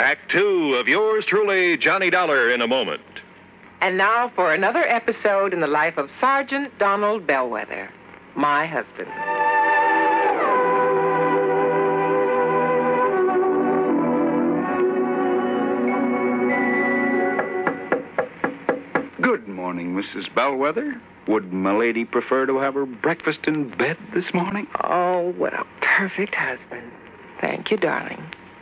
Act two of yours truly, Johnny Dollar, in a moment. And now for another episode in the life of Sergeant Donald Bellwether, my husband. Good morning, Mrs. Bellwether. Would milady prefer to have her breakfast in bed this morning? Oh, what a perfect husband. Thank you, darling.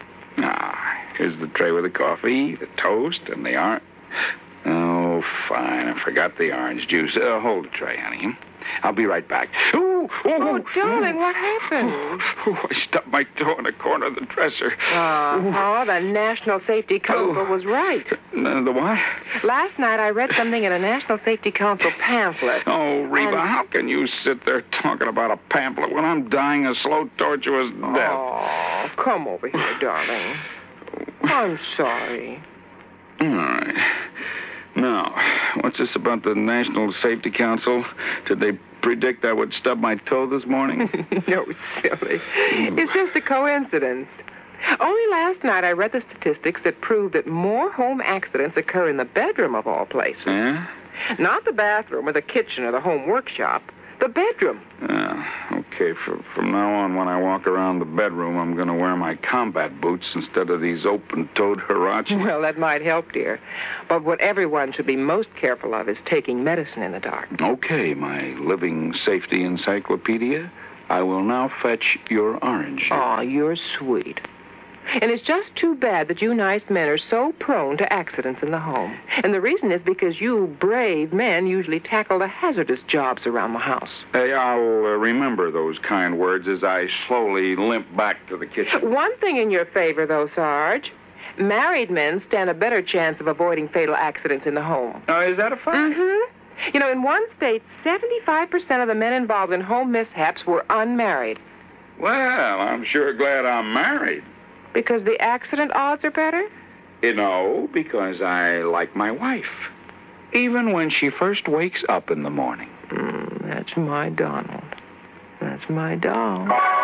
Here's the tray with the coffee, the toast, and the orange. Oh, fine. I forgot the orange juice. Hold the tray, honey. I'll be right back. Oh, darling, what happened? I stubbed my toe in the corner of the dresser. The National Safety Council was right. The what? Last night I read something in a National Safety Council pamphlet. Oh, Reba, how can you sit there talking about a pamphlet when I'm dying a slow, tortuous death? Oh, come over here, darling. I'm sorry. All right. Now, what's this about the National Safety Council? Did they predict I would stub my toe this morning? No, silly. It's just a coincidence. Only last night I read the statistics that prove that more home accidents occur in the bedroom of all places. Yeah? Not the bathroom or the kitchen or the home workshop. The bedroom. Okay. From now on, when I walk around the bedroom, I'm going to wear my combat boots instead of these open-toed Huaraches. Well, that might help, dear. But what everyone should be most careful of is taking medicine in the dark. Okay, my living safety encyclopedia. I will now fetch your orange. Oh, you're sweet. And it's just too bad that you nice men are so prone to accidents in the home. And the reason is because you brave men usually tackle the hazardous jobs around the house. Hey, I'll remember those kind words as I slowly limp back to the kitchen. One thing in your favor, though, Sarge. Married men stand a better chance of avoiding fatal accidents in the home. Is that a fact? Mm-hmm. You know, in one state, 75% of the men involved in home mishaps were unmarried. Well, I'm sure glad I'm married. Because the accident odds are better? Because I like my wife. Even when she first wakes up in the morning. That's my Donald. That's my doll.